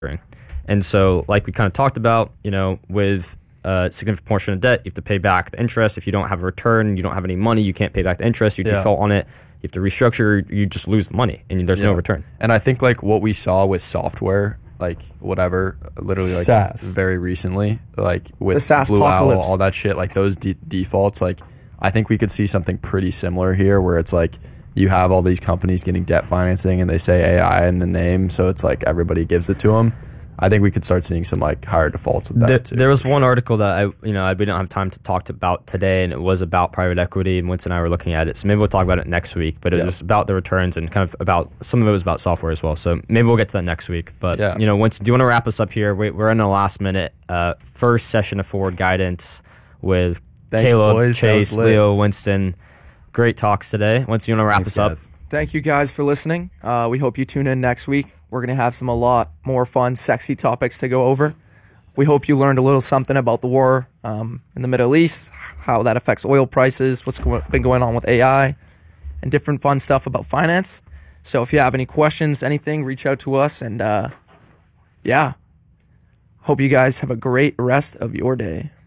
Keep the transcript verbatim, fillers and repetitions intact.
And so, like we kind of talked about, you know, with a significant portion of debt, you have to pay back the interest. If you don't have a return, you don't have any money, you can't pay back the interest, you yeah. default on it. You have to restructure, you just lose the money, and there's yeah. no return. And I think, like, what we saw with software, like, whatever, literally, like, SaaS. very recently, like, with the SaaS Blue apocalypse. Owl, all that shit, like, those de- defaults, like, I think we could see something pretty similar here, where it's, like, you have all these companies getting debt financing, and they say A I in the name, so it's, like, everybody gives it to them. I think we could start seeing some like higher defaults with that there, too. There was one article that I, you know, I, we don't have time to talk to about today, and it was about private equity. And Winston and I were looking at it, so maybe we'll talk about it next week. But it yeah. was about the returns and kind of about some of it was about software as well. So maybe we'll get to that next week. But yeah. you know, Winston, do you want to wrap us up here? We, we're in the last minute, uh, first session of Forward Guidance with Thanks, Caleb, boys. Chase, Leo, Winston. Great talks today. Winston, you want to wrap Thanks, us guys. up? Thank you guys for listening. Uh, we hope you tune in next week. We're going to have some a lot more fun, sexy topics to go over. We hope you learned a little something about the war um, in the Middle East, how that affects oil prices, what's go- been going on with A I, and different fun stuff about finance. So if you have any questions, anything, reach out to us. And uh, yeah, hope you guys have a great rest of your day.